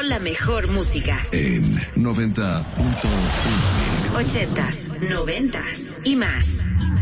la mejor música. En 90.1. 80s, 90s y más.